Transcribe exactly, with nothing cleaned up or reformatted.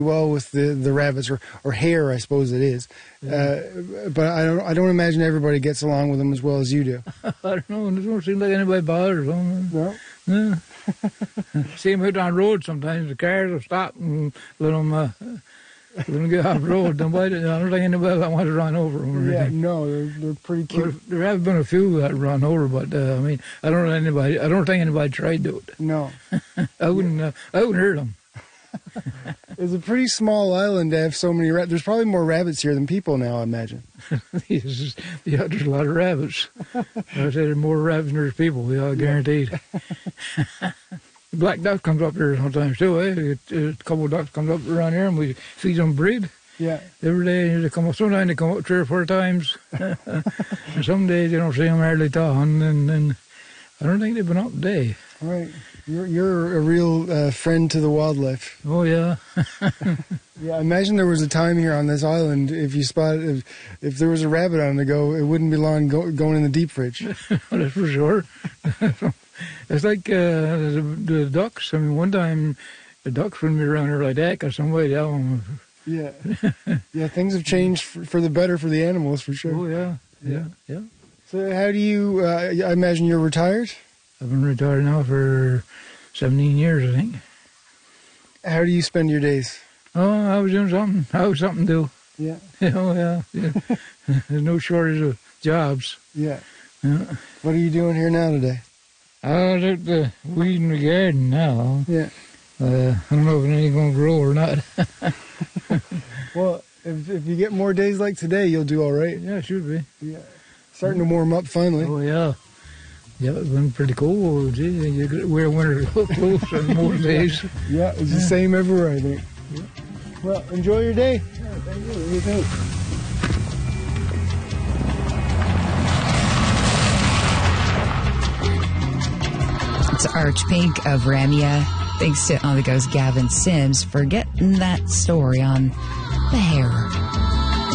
well with the, the rabbits, or, or hare, I suppose it is. Yeah. Uh, but I don't I don't imagine everybody gets along with them as well as you do. I don't know. It don't seem like anybody bothers them. No. Yeah. See them out on the road sometimes. The cars will stop and let them, uh, let them get off the road. Nobody, I don't think anybody wants to run over them or yeah, anything. no, they're, they're pretty cute. Well, there have been a few that run over, but uh, I mean, I don't know anybody. I don't think anybody tried to do it. No. I wouldn't. Uh, I wouldn't hurt them. It's a pretty small island to have so many rabbits. There's probably more rabbits here than people now, I imagine. Yes, yeah, there's a lot of rabbits. I said there's more rabbits than there's people, yeah, guaranteed. Black duck comes up here sometimes too, eh? A couple of ducks comes up around here and we feed them breed. Yeah. Every day they come up. Sometimes they come up three or four times. And some days you don't see them hardly at all. And then, and I don't think they've been up today. Right. You're you're a real uh, friend to the wildlife. Oh yeah. Yeah. Imagine there was a time here on this island if you spotted if, if there was a rabbit on the go, it wouldn't be long go, going in the deep fridge. That's for sure. It's like uh, the, the ducks. I mean, one time the ducks wouldn't be around here like that because somebody else. Yeah. Yeah. Things have changed for, for the better for the animals, for sure. Oh yeah. Yeah. Yeah. So how do you? Uh, I imagine you're retired. I've been retired now for seventeen years, I think. How do you spend your days? Oh, I was doing something. I was something to do. Yeah. Oh, yeah. yeah. There's no shortage of jobs. Yeah. Yeah. What are you doing here now today? I was out the weeding the garden now. Yeah. Uh, I don't know if anything's going to grow or not. Well, if if you get more days like today, you'll do all right. Yeah, it should be. Yeah. Starting to warm up finally. Oh, yeah. Yeah, it's been pretty cold. Gee, you could wear winter clothes on most days. Yeah, it's the yeah. same everywhere, I think. Yeah. Well, enjoy your day. Yeah, thank you. You too. It's Archpink of Ramia. Thanks to On The Go's Gavin Sims for getting that story on the hare.